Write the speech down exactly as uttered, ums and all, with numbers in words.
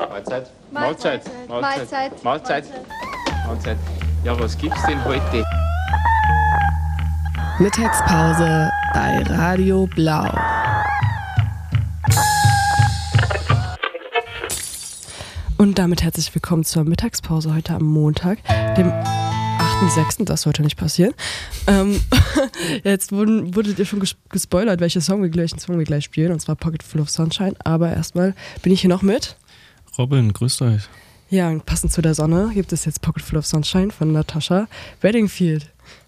Mahlzeit. Mahlzeit. Mahlzeit. Mahlzeit. Mahlzeit. Ja, was gibt's denn heute? Mittagspause bei Radio Blau. Und damit herzlich willkommen zur Mittagspause heute am Montag, dem achten sechsten Das sollte nicht passieren. Ähm, jetzt wurden, wurdet ihr schon ges- gespoilert, welche Song wir, welchen Song wir gleich spielen, und zwar Pocket Full of Sunshine. Aber erstmal bin ich hier noch mit Robin, grüßt euch. Ja, und passend zu der Sonne gibt es jetzt Pocket Full of Sunshine von Natasha Bedingfield.